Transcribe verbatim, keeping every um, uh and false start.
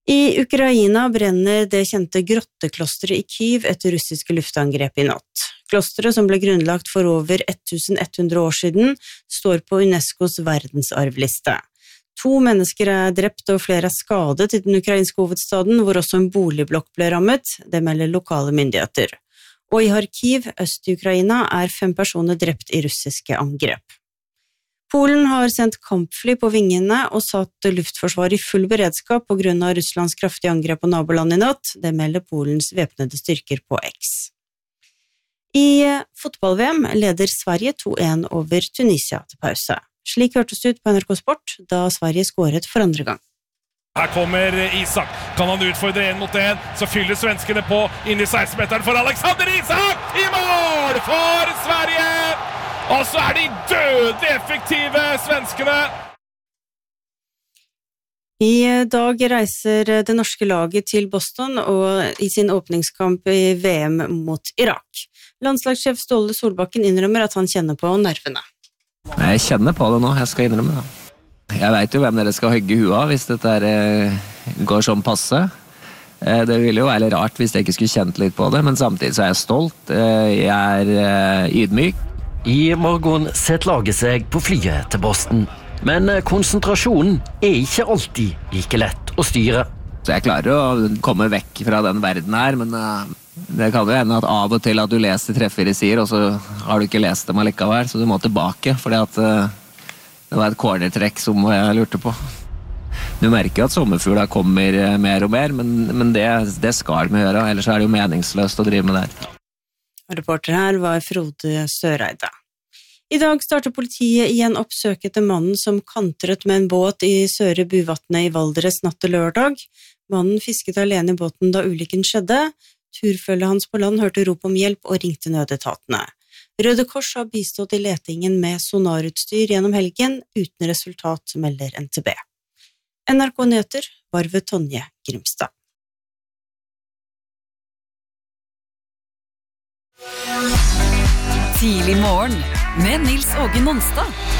I Ukraina brenner det kjente grotteklosteret i Kyiv etter russiske luftangrep i natt. Klosteret, som ble grunnlagt for over ellevehundre år siden, står på UNESCOs verdensarvliste. To mennesker er drept og flere er skadet i den ukrainske hovedstaden, hvor også en boligblokk ble rammet, det melder lokale myndigheter. Og i Kharkiv, øst i Ukraina, er fem personer drept i russiske angrep. Polen har sendt kampfly på vingene og satt luftforsvar i full beredskap på grunn av Russlands kraftige angrep på naboland i natt, det melder Polens væpnede styrker på X. I fotball-V M leder Sverige to en over Tunisia til pause. Slik hørtes det ut på N R K Sport, da Sverige skåret for andre gang. Her kommer Isak, kan han utfordre en mot en, så fyller svenskene på inn i seksten-meteren for Alexander Isak, i mål for Sverige! Og så er de døde effektive svenskene! I dag reiser det norske laget til Boston og i sin åpningskamp i V M mot Irak. Landslagssjef Ståle Solbakken innrømmer at han kjenner på nervene. Jeg kjenner på det nå, jeg skal innrømme det. Jeg vet jo hvem dere skal hogge huet av hvis dette er, går sånn passe. Det ville jo være rart hvis jeg ikke skulle kjent litt på det, men samtidig så er jeg stolt. Jeg er ydmyk. I morgen setter laget seg på flyet til Boston. Men konsentrasjonen er ikke alltid like lett å styre. Så jeg klarer å komme vekk fra den verden her, men det kan jo hende at av og til at du leser treffer i sier, og så har du ikke lest dem allikevel, så du må tilbake, fordi at det var et cornertrekk som jeg lurte på. Du merker jo at sommerfugler kommer mer og mer, men, men det, det skal vi gjøre, ellers er det jo meningsløst å drive med det. Reporter her var Frode Søreide. I dag starter politiet igjen oppsøk etter mannen som kantret med en båt i Søre Buvatnet i Valdres natt til lørdag. Mannen fisket alene i båten da ulykken skjedde. Turfølget hans på land hørte rop om hjelp og ringte nødetatene. Røde Kors har bistått i letingen med sonarutstyr gjennom helgen, uten resultat, melder N T B. N R K Nyheter var ved Tonje Grimstad. Tidlig morgen med Nils Åge Nonstad.